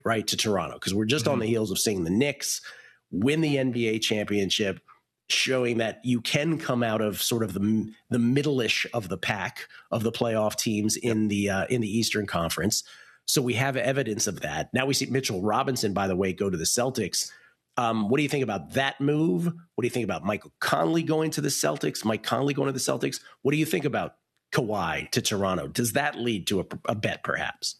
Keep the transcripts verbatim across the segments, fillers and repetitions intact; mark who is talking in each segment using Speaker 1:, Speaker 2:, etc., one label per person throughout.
Speaker 1: right, to Toronto, because we're just mm-hmm. on the heels of seeing the Knicks win the N B A championship, showing that you can come out of sort of the the middle-ish of the pack of the playoff teams in the uh, in the Eastern Conference. So we have evidence of that. Now we see Mitchell Robinson, by the way, go to the Celtics. Um, what do you think about that move? What do you think about Michael Conley going to the Celtics? Mike Conley going to the Celtics? What do you think about Kawhi to Toronto? Does that lead to a, a bet, perhaps?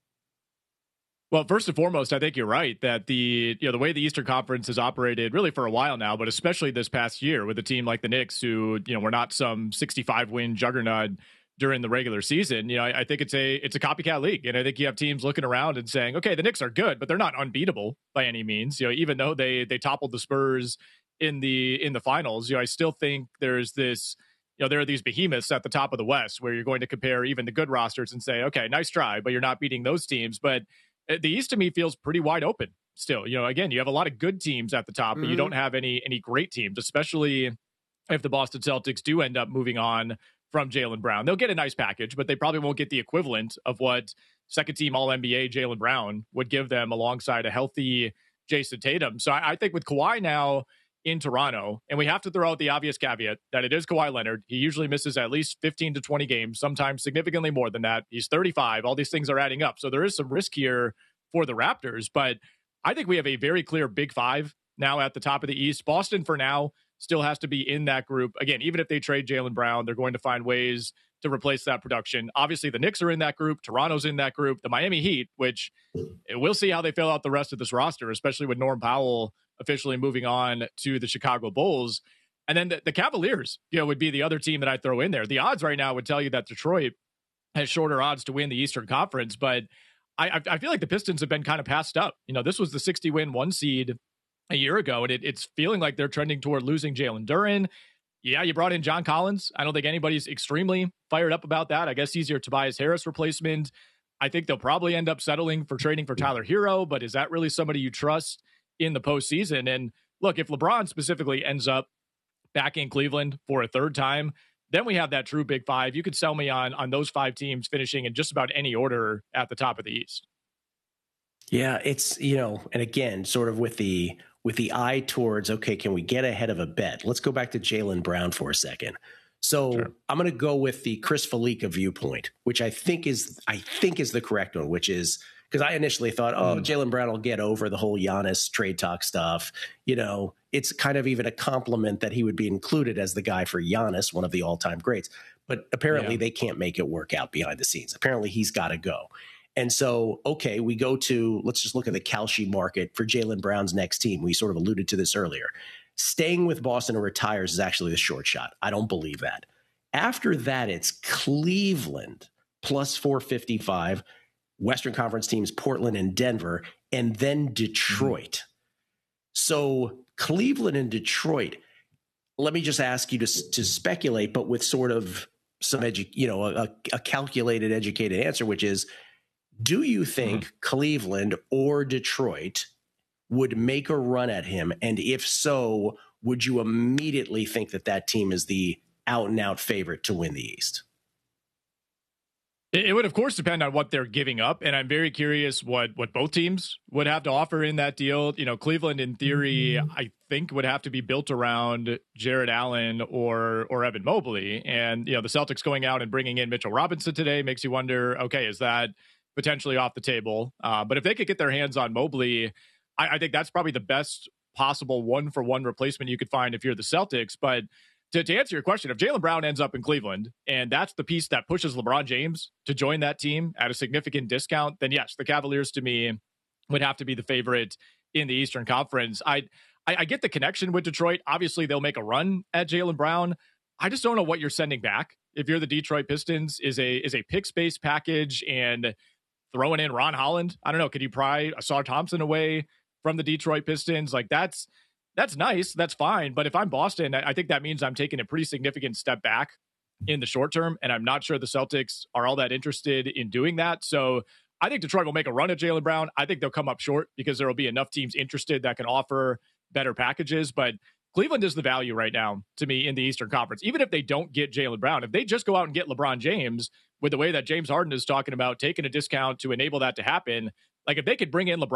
Speaker 2: Well, first and foremost, I think you're right that the you know the way the Eastern Conference has operated really for a while now, but especially this past year with a team like the Knicks, who you know were not some sixty-five win juggernaut during the regular season. You know, I, I think it's a it's a copycat league, and I think you have teams looking around and saying, okay, the Knicks are good, but they're not unbeatable by any means. You know, even though they they toppled the Spurs in the in the finals, you know, I still think there's this. You know, there are these behemoths at the top of the West where you're going to compare even the good rosters and say, okay, nice try, but you're not beating those teams. But the East to me feels pretty wide open still. You know, again, you have a lot of good teams at the top, mm-hmm. but you don't have any any great teams, especially if the Boston Celtics do end up moving on from Jaylen Brown. They'll get a nice package, but they probably won't get the equivalent of what second team All N B A Jaylen Brown would give them alongside a healthy Jason Tatum. So I, I think with Kawhi now in Toronto, and we have to throw out the obvious caveat that it is Kawhi Leonard. He usually misses at least fifteen to twenty games, sometimes significantly more than that. He's thirty-five. All these things are adding up. So there is some risk here for the Raptors, but I think we have a very clear big five now at the top of the East. Boston for now still has to be in that group. Again, even if they trade Jaylen Brown, they're going to find ways to replace that production. Obviously, the Knicks are in that group. Toronto's in that group. The Miami Heat, which we'll see how they fill out the rest of this roster, especially with Norm Powell officially moving on to the Chicago Bulls. And then the, the Cavaliers, you know, would be the other team that I'd throw in there. The odds right now would tell you that Detroit has shorter odds to win the Eastern Conference, but I, I feel like the Pistons have been kind of passed up. You know, this was the sixty win one seed a year ago, and it, it's feeling like they're trending toward losing Jalen Duren. Yeah, you brought in John Collins. I don't think anybody's extremely fired up about that. I guess he's your Tobias Harris replacement. I think they'll probably end up settling for trading for Tyler Hero, but is that really somebody you trust in the postseason? And look, if LeBron specifically ends up back in Cleveland for a third time, then we have that true big five. You could sell me on on those five teams finishing in just about any order at the top of the East.
Speaker 1: Yeah, it's, you know, and again, sort of with the with the eye towards, okay, can we get ahead of a bet? Let's go back to Jaylen Brown for a second. So sure. I'm going to go with the Chris Felica viewpoint, which I think is I think is the correct one, which is because I initially thought, oh, mm. Jaylen Brown will get over the whole Giannis trade talk stuff. You know, it's kind of even a compliment that he would be included as the guy for Giannis, one of the all-time greats. But apparently yeah. they can't make it work out behind the scenes. Apparently he's got to go. And so, okay, we go to, let's just look at the Kalshi market for Jaylen Brown's next team. We sort of alluded to this earlier. Staying with Boston or retires is actually the short shot. I don't believe that. After that, it's Cleveland plus four fifty-five, Western Conference teams, Portland and Denver, and then Detroit. Mm-hmm. So Cleveland and Detroit, let me just ask you to, to speculate, but with sort of some, edu- you know, a, a calculated, educated answer, which is, do you think mm-hmm. Cleveland or Detroit would make a run at him? And if so, would you immediately think that that team is the out and out favorite to win the East?
Speaker 2: It would, of course, depend on what they're giving up. And I'm very curious what, what both teams would have to offer in that deal. You know, Cleveland, in theory, mm-hmm. I think would have to be built around Jared Allen or or Evan Mobley. And, you know, the Celtics going out and bringing in Mitchell Robinson today makes you wonder, okay, is that potentially off the table? Uh, but if they could get their hands on Mobley, I, I think that's probably the best possible one-for-one replacement you could find if you're the Celtics. But to, to answer your question, if Jaylen Brown ends up in Cleveland, and that's the piece that pushes LeBron James to join that team at a significant discount, then yes, the Cavaliers to me would have to be the favorite in the Eastern Conference. I, I, I get the connection with Detroit. Obviously, they'll make a run at Jaylen Brown. I just don't know what you're sending back. If you're the Detroit Pistons, is a is a pick space package and throwing in Ron Holland. I don't know. Could you pry Asar Thompson away from the Detroit Pistons? Like that's that's nice. That's fine. But if I'm Boston, I think that means I'm taking a pretty significant step back in the short term. And I'm not sure the Celtics are all that interested in doing that. So I think Detroit will make a run at Jaylen Brown. I think they'll come up short because there will be enough teams interested that can offer better packages. But Cleveland is the value right now to me in the Eastern Conference. Even if they don't get Jaylen Brown, if they just go out and get LeBron James with the way that James Harden is talking about taking a discount to enable that to happen, like if they could bring in LeBron